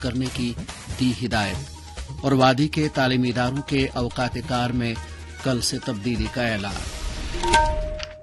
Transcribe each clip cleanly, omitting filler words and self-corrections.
करने की दी हिदायत। और वादी के तालीमी इदारों के अवकात कार में कल से तब्दीली का ऐलान।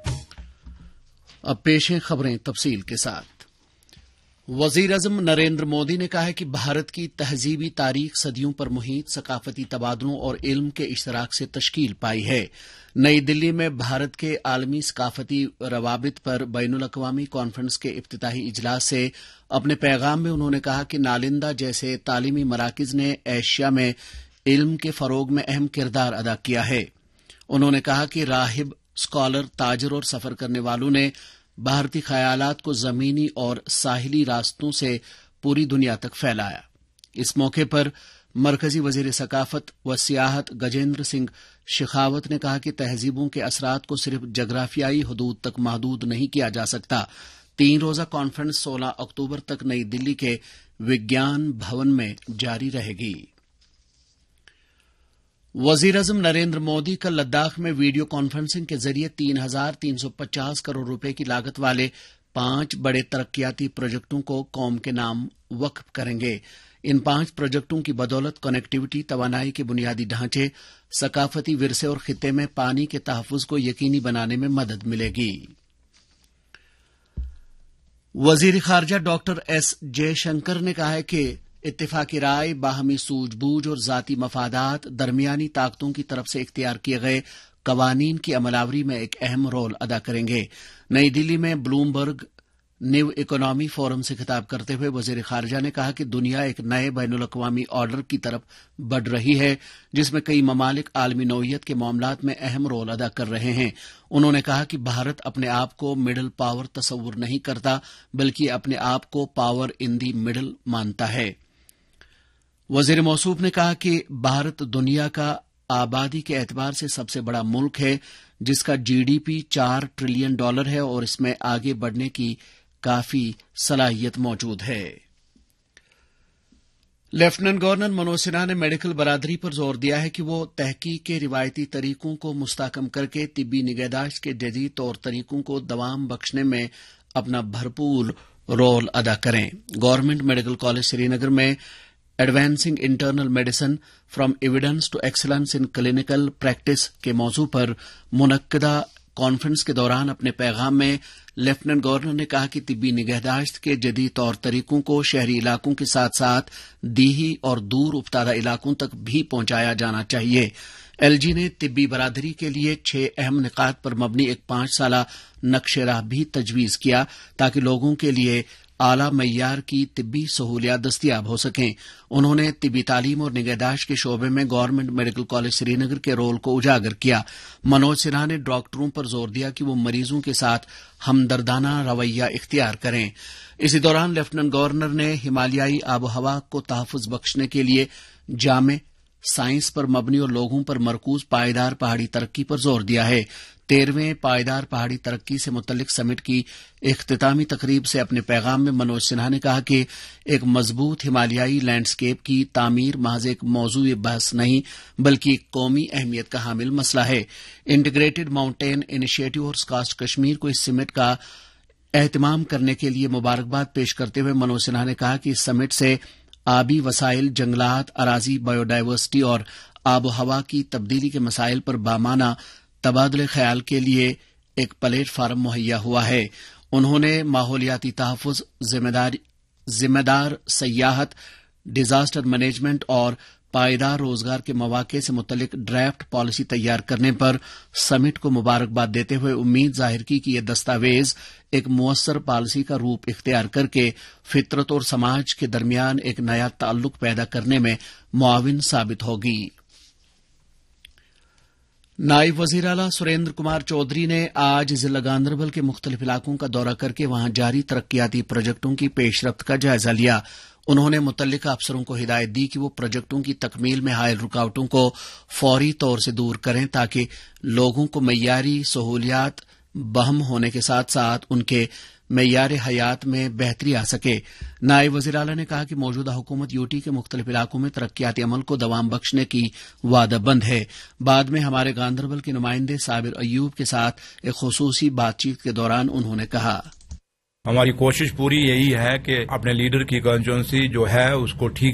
अब पेश हैं खबरें तफसील के साथ। वजीर-ए-आज़म नरेंद्र मोदी ने कहा है कि भारत की तहजीबी तारीख सदियों पर मुहित सकाफती तबादलों और इल्म के इश्तराक से तश्कील पाई है। नई दिल्ली में भारत के आलमी सकाफती रवाबित पर बैनुल-अक़वामी कॉन्फ्रेंस के इफ्तिताही इजलास से अपने पैगाम में उन्होंने कहा कि नालंदा जैसे तालीमी मराकिज ने एशिया में इल्म के फरोग में अहम किरदार अदा किया है। उन्होंने कहा कि राहिब, स्कॉलर, ताजर और सफर करने वालों ने भारतीय ख्यालात को जमीनी और साहिली रास्तों से पूरी दुनिया तक फैलाया। इस मौके पर मरकजी वजीर सकाफत व सियाहत गजेंद्र सिंह शेखावत ने कहा कि तहजीबों के असरात को सिर्फ जगराफियाई हदूद तक महदूद नहीं किया जा सकता। 3 रोजा कॉन्फ्रेंस 16 अक्टूबर तक नई दिल्ली के विज्ञान भवन में जारी रहेगी। वजीर-ए-आज़म नरेंद्र मोदी कल लद्दाख में वीडियो कॉन्फ्रेंसिंग के जरिए 3,350 करोड़ रुपए की लागत वाले 5 बड़े तरक्कियाती प्रोजेक्टों को कौम के नाम वक्फ करेंगे। इन 5 प्रोजेक्टों की बदौलत कनेक्टिविटी, तवानाई के बुनियादी ढांचे, सकाफती विरसे और खित्ते में पानी के तहफ़्फ़ुज़ को यकीनी बनाने में मदद मिलेगी। वजीर खारजा डॉक्टर एस जयशंकर ने कहा है कि इत्तिफाकी राय, बाहमी सूझबूझ और जाती मफादात दरमियानी ताकतों की तरफ से इख्तियार किए गए कवानीन की अमलावरी में एक अहम रोल अदा करेंगे। नई दिल्ली में ब्लूमबर्ग न्यू इकोनॉमी फोरम से खिताब करते हुए वजीर खारजा ने कहा कि दुनिया एक नए बैनुल-अक़वामी ऑर्डर की तरफ बढ़ रही है, जिसमें कई ममालिक आलमी नौइयत के मामलात में अहम रोल अदा कर रहे हैं। उन्होंने कहा कि भारत अपने आप को मिडल पावर तस्वुर नहीं करता, बल्कि अपने आप को पावर इन दी मिडल मानता है। वजीर मौसूफ ने कहा कि भारत दुनिया का आबादी के एतबार से सबसे बड़ा मुल्क है, जिसका जीडीपी $4 ट्रिलियन है और इसमें आगे बढ़ने की काफी सलाहियत मौजूद है। लेफ्टिनेंट गवर्नर मनोज सिन्हा ने मेडिकल बरादरी पर जोर दिया है कि वो तहकीक के रिवायती तरीकों को मुस्तहकम करके तिब्बी निगहदाश्त के जदीद तौर तरीकों को दवाम बख्शने में अपना भरपूर रोल अदा करें। गवर्नमेंट मेडिकल कॉलेज श्रीनगर में advancing internal medicine from evidence to excellence in clinical practice के मौजू पर मुनक्किदा कॉन्फ्रेंस के दौरान अपने पैगाम में लेफ्टिनेंट गवर्नर ने कहा कि तिब्बी निगहदाश्त के जदीद तौर तरीकों को शहरी इलाकों के साथ साथ दीही और दूर उफ्तादा इलाकों तक भी पहुंचाया जाना चाहिए। एलजी ने तिब्बी बरादरी के लिए 6 अहम निकात पर मबनी एक 5 साला नक्शे राह भी तजवीज किया, ताकि लोगों के लिए आला मय्यार की तिब्बी सहूलियात दस्तियाब हो सकें। उन्होंने तिब्बी तालीम और निगहदाश्त के शोबे में गवर्नमेंट मेडिकल कॉलेज श्रीनगर के रोल को उजागर किया। मनोज सिन्हा ने डॉक्टरों पर जोर दिया कि वो मरीजों के साथ हमदर्दाना रवैया इख्तियार करें। इसी दौरान लेफ्टिनेंट गवर्नर ने हिमालयाई आबोहवा को तहफ़्फ़ुज़ बख्शने के लिए जामे, साइंस पर मबनी और लोगों पर मरकूज पायदार पहाड़ी तरक्की पर जोर दिया है। 13वें पायदार पहाड़ी तरक्की से मुतल्लिक समिट की इख्तितामी तकरीब से अपने पैगाम में मनोज सिन्हा ने कहा कि एक मजबूत हिमालयाई लैंडस्केप की तामीर महज एक मौजूए बहस नहीं, बल्कि एक कौमी अहमियत का हामिल मसला है। इंटीग्रेटेड माउंटेन इनिशिएटिव और स्कास्ट कश्मीर को इस समिट का एहतमाम करने के लिए मुबारकबाद पेश करते हुए मनोज सिन्हा ने कहा कि इस समिट से आबी वसाइल, जंगलात, अराजी, बायोडायवर्सिटी और आबो हवा की तब्दीली के मसाइल पर बामाना तबादले ख्याल के लिए एक प्लेटफार्म मुहैया हुआ है। उन्होंने माहौलियाती तहफ़्फ़ुज़, जिम्मेदार सयाहत, डिजास्टर मैनेजमेंट और पायदार रोजगार के मौके से मुतल्लिक ड्राफ्ट पॉलिसी तैयार करने पर समिट को मुबारकबाद देते हुए उम्मीद जाहिर की कि यह दस्तावेज एक मुअस्सर पॉलिसी का रूप इख्तियार करके फितरत और समाज के दरमियान एक नया ताल्लुक पैदा करने में मुआविन साबित होगी। नायब वजीर आला सुरेंद्र कुमार चौधरी ने आज जिला गांदरबल के मुख्तलिफ इलाकों का दौरा करके वहां जारी तरक्कियाती प्रोजेक्टों की पेशरफ्त का जायजा लिया। उन्होंने मुतल्लिका अफसरों को हिदायत दी कि वो प्रोजेक्टों की तकमील में हायल रुकावटों को फौरी तौर से दूर करें, ताकि लोगों को मय्यारी सहूलियात बहम होने के साथ साथ उनके मय्यार हयात में बेहतरी आ सके। नायब वज़ीर आला ने कहा कि मौजूदा हुकूमत यूटी के मुख्तलिफ इलाकों में तरक्कियाती अमल को दवाम बख्शने की वादाबंद है। बाद में हमारे गांदरबल के नुमाइंदे साबिर अय्यूब के साथ एक खुसूसी बातचीत के दौरान उन्होंने कहा, हमारी कोशिश पूरी यही है कि अपने लीडर की कॉन्स्टिट्यूंसी जो है उसको ठीक